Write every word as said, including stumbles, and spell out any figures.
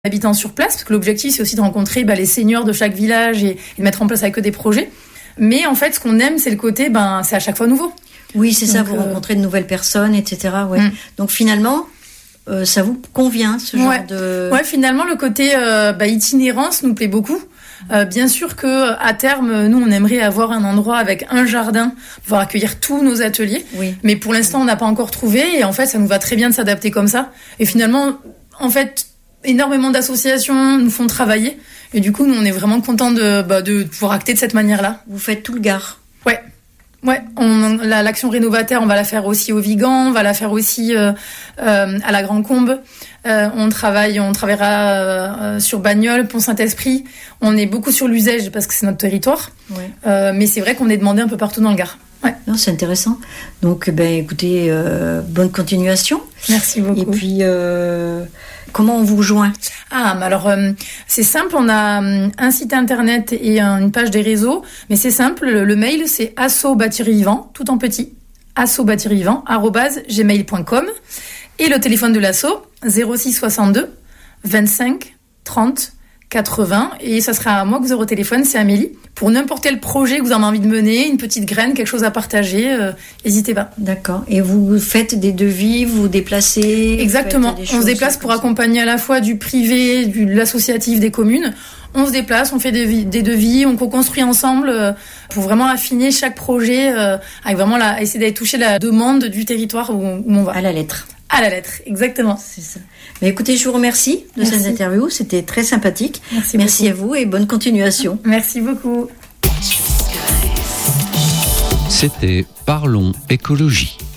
habitants sur place, parce que l'objectif c'est aussi de rencontrer bah, les seniors de chaque village et, et de mettre en place avec eux des projets. Mais en fait, ce qu'on aime, c'est le côté, ben, c'est à chaque fois nouveau. Oui, c'est Donc, ça, vous euh... rencontrez de nouvelles personnes, et cetera. Ouais. Mm. Donc finalement, euh, ça vous convient, ce genre ouais. de... Ouais, finalement, le côté euh, bah, itinérance nous plaît beaucoup. Euh, bien sûr que à terme, nous, on aimerait avoir un endroit avec un jardin pour pouvoir accueillir tous nos ateliers. Oui. Mais pour l'instant, on n'a pas encore trouvé. Et en fait, ça nous va très bien de s'adapter comme ça. Et finalement, en fait, énormément d'associations nous font travailler. Et du coup, nous, on est vraiment contents de, bah, de pouvoir acter de cette manière-là. Vous faites tout le Gard. Ouais. Ouais, on, la, l'action rénovataire, on va la faire aussi au Vigan, on va la faire aussi euh, euh, à la Grand Combe. Euh, on travaille, on travaillera euh, sur Bagnoles, Pont-Saint-Esprit. On est beaucoup sur l'Uzège parce que c'est notre territoire. Ouais. Euh, mais c'est vrai qu'on est demandé un peu partout dans le Gard. Ouais. Non, c'est intéressant. Donc, ben, écoutez, euh, bonne continuation. Merci beaucoup. Et puis, euh, comment on vous rejoint ? Ah, mais alors, euh, c'est simple, on a un site internet et une page des réseaux, mais c'est simple, le, le mail, c'est asso-vivant, tout en petit, asso-vivant, arobase gmail point com, et le téléphone de l'asso, zéro six soixante-deux vingt-cinq trente quatre-vingts, et ça sera à moi que vous aurez au téléphone, c'est Amélie. Pour n'importe quel projet que vous avez envie de mener, une petite graine, quelque chose à partager, euh, n'hésitez pas. D'accord. Et vous faites des devis, vous vous déplacez ? Exactement. Vous on se déplace pour accompagner à la fois du privé, du, de l'associatif, des communes. On se déplace, on fait des, des devis, on co-construit ensemble euh, pour vraiment affiner chaque projet, euh, avec vraiment la, essayer d'aller toucher la demande du territoire où on, où on va. À la lettre. À la lettre, exactement. C'est ça. Mais écoutez, je vous remercie de Merci. Cette interview. C'était très sympathique. Merci, Merci à vous et bonne continuation. Merci beaucoup. C'était Parlons écologie.